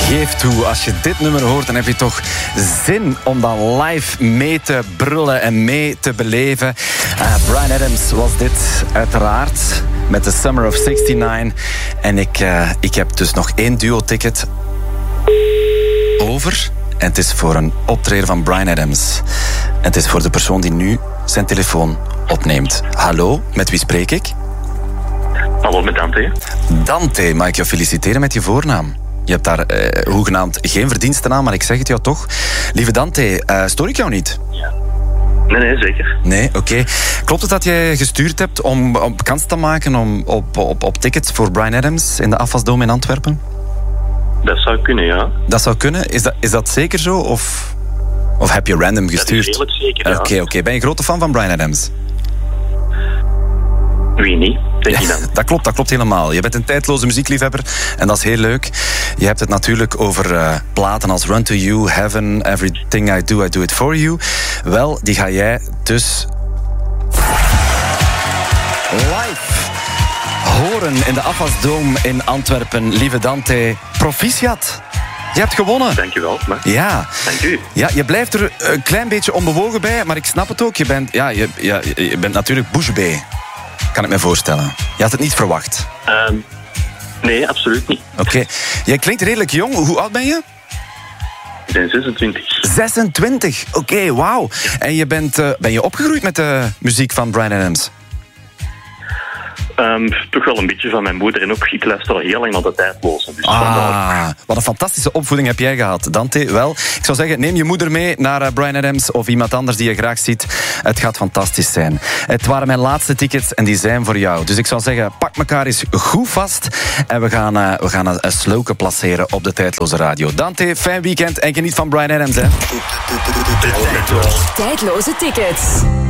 Geef toe, als je dit nummer hoort, dan heb je toch zin om dan live mee te brullen en mee te beleven. Bryan Adams was dit, uiteraard, met The Summer of 69. En ik heb dus nog 1 duo-ticket over. En het is voor een optreden van Bryan Adams. En het is voor de persoon die nu zijn telefoon opneemt. Hallo, met wie spreek ik? Hallo, met Dante. Dante, mag ik jou feliciteren met je voornaam? Je hebt daar hoegenaamd geen verdiensten aan, maar ik zeg het jou toch. Lieve Dante, stoor ik jou niet? Ja. Nee, zeker. Nee, oké. Klopt het dat jij gestuurd hebt om kans te maken op tickets voor Bryan Adams in de Afwasdome in Antwerpen? Dat zou kunnen, ja. Dat zou kunnen? Is dat zeker zo? Of heb je random gestuurd? Dat is redelijk zeker, ja. Oké. Ben je grote fan van Bryan Adams? Wie niet, denk je dan? Dat klopt helemaal. Je bent een tijdloze muziekliefhebber en dat is heel leuk. Je hebt het natuurlijk over platen als Run to You, Heaven, Everything I Do It For You. Wel, die ga jij dus live horen in de Afwasdome in Antwerpen. Lieve Dante, proficiat. Je hebt gewonnen. Dankjewel. Ja. Dank u. Ja, je blijft er een klein beetje onbewogen bij, maar ik snap het ook. Je bent natuurlijk Bouche-Bée. Kan ik me voorstellen. Je had het niet verwacht. Nee, absoluut niet. Oké. Jij klinkt redelijk jong. Hoe oud ben je? Ik ben 26. 26? Oké, wauw. En ben je opgegroeid met de muziek van Bryan Adams? Toch wel een beetje van mijn moeder. En ook, ik luister al heel lang naar de tijdloze. Dus wat een fantastische opvoeding heb jij gehad, Dante. Wel, ik zou zeggen, neem je moeder mee naar Bryan Adams of iemand anders die je graag ziet. Het gaat fantastisch zijn. Het waren mijn laatste tickets en die zijn voor jou. Dus ik zou zeggen, pak elkaar eens goed vast en we gaan een sloken placeren op de tijdloze radio. Dante, fijn weekend en geniet van Bryan Adams, hè. Tijdloze tickets.